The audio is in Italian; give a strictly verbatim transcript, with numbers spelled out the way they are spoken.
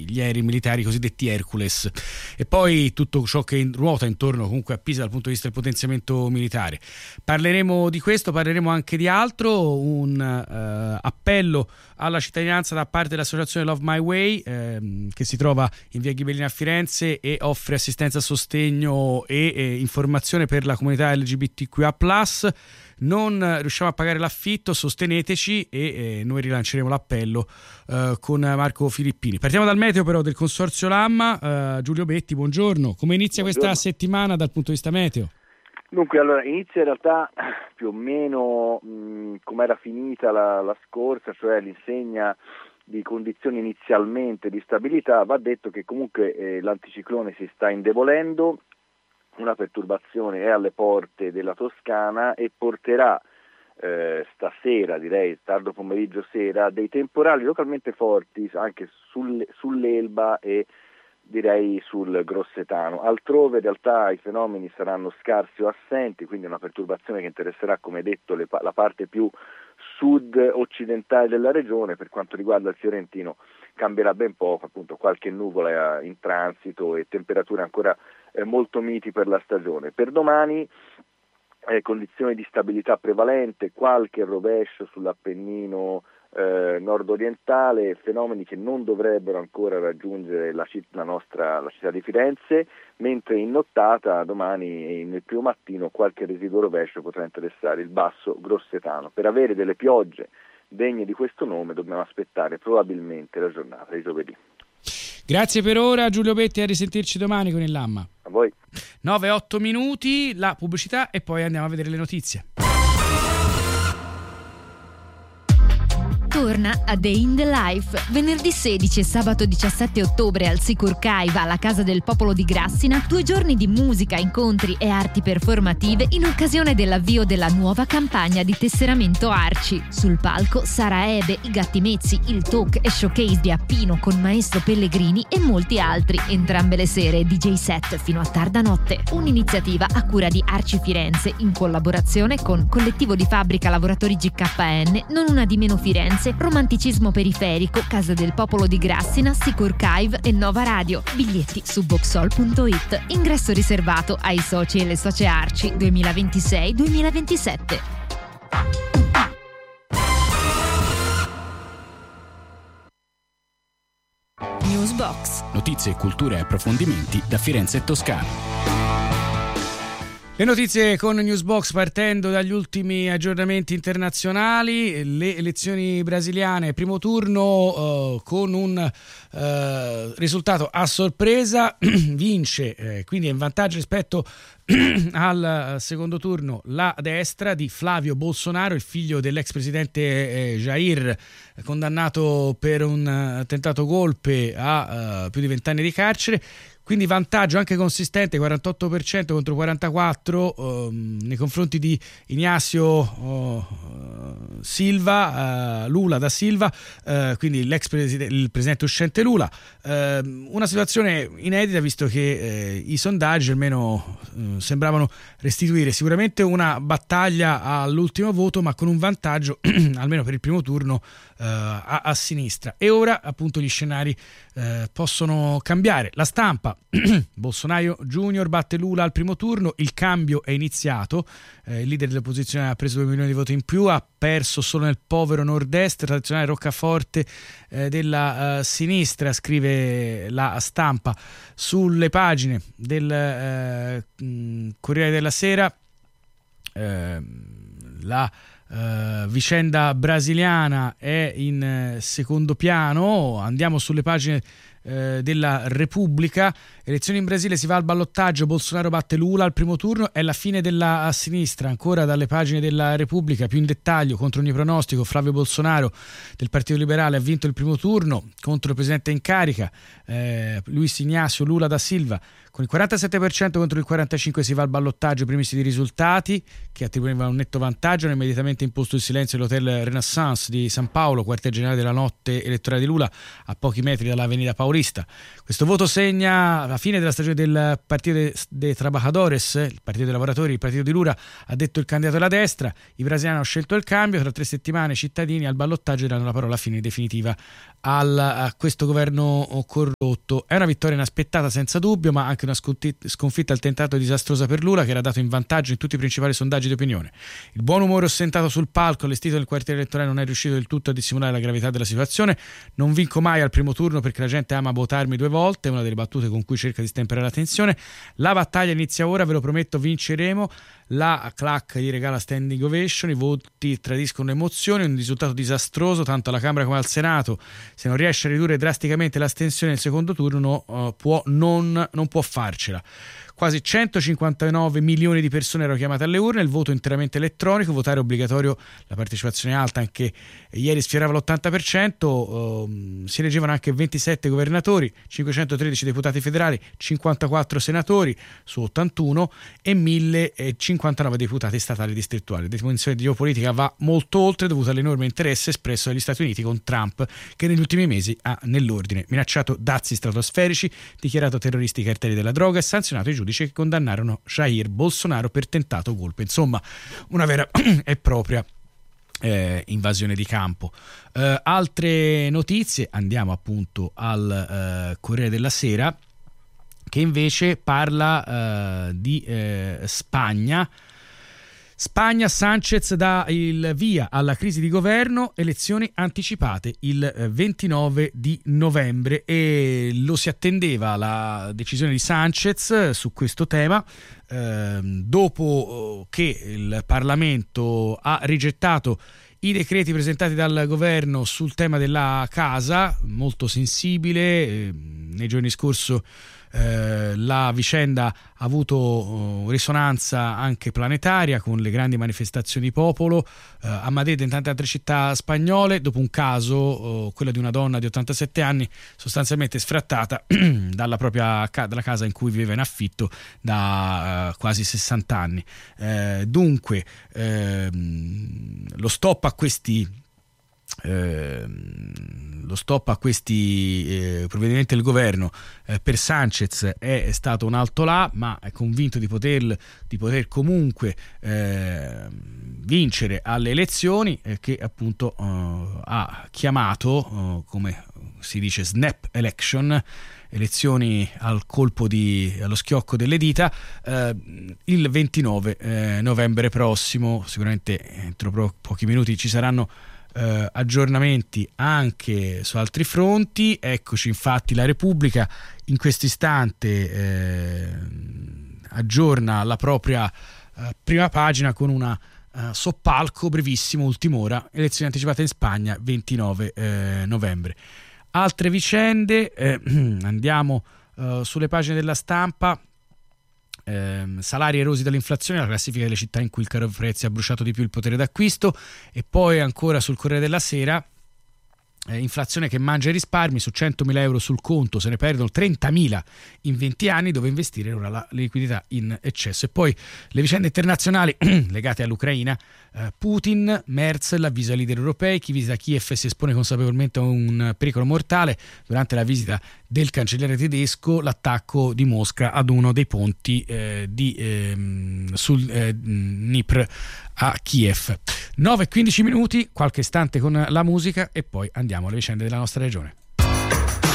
gli aerei militari cosiddetti Hercules, e poi tutto ciò che ruota intorno comunque a Pisa dal punto di vista del potenziamento militare. Parleremo di questo, parleremo anche di altro, un uh, appello alla cittadinanza da parte dell'associazione Love My Way, ehm, che si trova in via Ghibellina a Firenze e offre assistenza, sostegno e, e informazione per la comunità L G B T Q I A plus. Non riusciamo a pagare l'affitto, sosteneteci, e eh, noi rilanceremo l'appello eh, con Marco Filippini. Partiamo dal meteo però del Consorzio Lamma. eh, Giulio Betti, buongiorno. Come inizia buongiorno. Questa settimana dal punto di vista meteo? Dunque, allora, inizia in realtà più o meno mh, come era finita la, la scorsa, cioè l'insegna di condizioni inizialmente di stabilità. Va detto che comunque eh, l'anticiclone si sta indebolendo, una perturbazione è alle porte della Toscana e porterà eh, stasera, direi tardo pomeriggio sera, dei temporali localmente forti anche sul, sull'Elba e direi sul Grossetano. Altrove in realtà i fenomeni saranno scarsi o assenti, quindi una perturbazione che interesserà, come detto, le, la parte più sud-occidentale della regione. Per quanto riguarda il Fiorentino cambierà ben poco, appunto qualche nuvola in transito e temperature ancora eh, molto miti per la stagione. Per domani eh, condizioni di stabilità prevalente, qualche rovescio sull'Appennino Eh, nord-orientale, fenomeni che non dovrebbero ancora raggiungere la, citt- la nostra la città di Firenze, mentre in nottata domani e nel primo mattino qualche residuo rovescio potrà interessare il basso grossetano. Per avere delle piogge degne di questo nome dobbiamo aspettare probabilmente la giornata di giovedì. Grazie per ora Giulio Betti, a risentirci domani con il Lamma. A voi. nove otto minuti, la pubblicità e poi andiamo a vedere le notizie. Torna a Day in the Life. Venerdì sedici e sabato diciassette ottobre al Sicur Cave, alla Casa del Popolo di Grassina, due giorni di musica, incontri e arti performative in occasione dell'avvio della nuova campagna di tesseramento Arci. Sul palco Sara Ebe, i Gatti Mezzi, il talk e showcase di Appino con Maestro Pellegrini e molti altri. Entrambe le sere D J set fino a tarda notte. Un'iniziativa a cura di Arci Firenze in collaborazione con Collettivo di Fabbrica Lavoratori G K N, Non Una di Meno Firenze, Romanticismo Periferico, Casa del Popolo di Grassina, Sicur Cave e Nova Radio. Biglietti su boxol punto it. Ingresso riservato ai soci e le socie Arci duemilaventisei duemilaventisette. Newsbox. Notizie, cultura e approfondimenti da Firenze e Toscana. Le notizie con Newsbox, partendo dagli ultimi aggiornamenti internazionali. Le elezioni brasiliane, primo turno eh, con un eh, risultato a sorpresa, vince eh, quindi è in vantaggio rispetto al secondo turno la destra di Flavio Bolsonaro, il figlio dell'ex presidente eh, Jair, condannato per un uh, tentato golpe a uh, più di vent'anni di carcere. Quindi vantaggio anche consistente, quarantotto per cento contro quarantaquattro per cento um, nei confronti di Ignacio uh, Silva, uh, Lula da Silva, uh, quindi l'ex presidente, il presidente uscente Lula. Uh, una situazione inedita, visto che uh, i sondaggi almeno uh, sembravano restituire sicuramente una battaglia all'ultimo voto, ma con un vantaggio almeno per il primo turno Uh, a, a sinistra. E ora appunto gli scenari uh, possono cambiare. La Stampa: Bolsonaro Junior batte Lula al primo turno, il cambio è iniziato, uh, il leader dell'opposizione ha preso due milioni di voti in più, ha perso solo nel povero nord-est, tradizionale roccaforte uh, della uh, sinistra, scrive la Stampa sulle pagine del uh, Corriere della Sera. uh, la Uh, vicenda brasiliana è in uh, secondo piano. Andiamo sulle pagine uh, della Repubblica. Elezioni in Brasile, si va al ballottaggio, Bolsonaro batte Lula al primo turno, è la fine della sinistra. Ancora dalle pagine della Repubblica, più in dettaglio, contro ogni pronostico, Flavio Bolsonaro del Partito Liberale ha vinto il primo turno contro il presidente in carica eh, Luis Ignacio Lula da Silva. Con il quarantasette per cento contro il quarantacinque per cento si va al ballottaggio, i primissimi risultati che attribuivano un netto vantaggio. Hanno immediatamente imposto il silenzio l'hotel Renaissance di San Paolo, quartier generale della notte elettorale di Lula, a pochi metri dall'avenida Paolini. capolista. Questo voto segna la fine della stagione del Partito de, de Trabajadores, il Partito dei Lavoratori, il partito di Lula, ha detto il candidato della destra. I brasiliani hanno scelto il cambio, tra tre settimane i cittadini al ballottaggio daranno la parola fine definitiva al, a questo governo corrotto. È una vittoria inaspettata senza dubbio, ma anche una sconfitta al tentato disastrosa per Lula, che era dato in vantaggio in tutti i principali sondaggi di opinione. Il buon umore ostentato sul palco allestito nel quartiere elettorale non è riuscito del tutto a dissimulare la gravità della situazione. Non vinco mai al primo turno perché la gente ama votarmi due volte, è una delle battute con cui cerca di stemperare la tensione. La battaglia inizia ora, ve lo prometto, vinceremo. La clac gli regala standing ovation, i voti tradiscono emozioni, un risultato disastroso tanto alla Camera come al Senato. Se non riesce a ridurre drasticamente l'astensione nel secondo turno uh, può non, non può farcela. Quasi centocinquantanove milioni di persone erano chiamate alle urne, il voto interamente elettronico, votare obbligatorio, la partecipazione alta, anche ieri sfiorava l'ottanta per cento, uh, si eleggevano anche ventisette governatori, cinquecentotredici deputati federali, cinquantaquattro senatori su ottantuno e mille cinquantanove deputati statali distrettuali. La dimensione geopolitica va molto oltre, dovuta all'enorme interesse espresso dagli Stati Uniti con Trump, che negli ultimi mesi ha nell'ordine minacciato dazi stratosferici, dichiarato terroristi i cartelli della droga e sanzionato i giudici che condannarono Jair Bolsonaro per tentato golpe. Insomma, una vera e propria eh, invasione di campo. Eh, altre notizie, andiamo appunto al eh, Corriere della Sera, che invece parla eh, di eh, Spagna. Spagna, Sánchez dà il via alla crisi di governo, elezioni anticipate il ventinove di novembre, e lo si attendeva la decisione di Sánchez su questo tema eh, dopo che il Parlamento ha rigettato i decreti presentati dal governo sul tema della casa, molto sensibile. Eh, nei giorni scorsi Eh, la vicenda ha avuto uh, risonanza anche planetaria, con le grandi manifestazioni di popolo uh, a Madrid e in tante altre città spagnole, dopo un caso, uh, quello di una donna di ottantasette anni sostanzialmente sfrattata dalla propria ca- dalla casa in cui viveva in affitto da uh, quasi sessanta anni. Eh, dunque ehm, lo stop a questi Eh, lo stop a questi eh, provvedimenti del governo eh, per Sánchez è stato un alto là, ma è convinto di poter, di poter comunque eh, vincere alle elezioni eh, che appunto eh, ha chiamato, eh, come si dice, snap election, elezioni al colpo di allo schiocco delle dita, eh, il ventinove eh, novembre prossimo. Sicuramente entro pro- pochi minuti ci saranno Uh, aggiornamenti anche su altri fronti. Eccoci infatti, la Repubblica in questo istante eh, aggiorna la propria uh, prima pagina con una uh, soppalco brevissimo, ultim'ora, elezioni anticipate in Spagna ventinove eh, novembre. Altre vicende, eh, andiamo uh, sulle pagine della Stampa. Eh, salari erosi dall'inflazione, la classifica delle città in cui il caro prezzi ha bruciato di più il potere d'acquisto. E poi ancora sul Corriere della Sera, eh, inflazione che mangia i risparmi, su centomila euro sul conto se ne perdono trentamila in venti anni, dove investire ora la liquidità in eccesso. E poi le vicende internazionali legate all'Ucraina, eh, Putin, Merz, l'avviso ai leader europei, chi visita Kiev si espone consapevolmente a un pericolo mortale. Durante la visita del cancelliere tedesco, l'attacco di Mosca ad uno dei ponti eh, di, eh, sul eh, Dnipro a Kiev. nove e quindici minuti, qualche istante con la musica e poi andiamo alle vicende della nostra regione.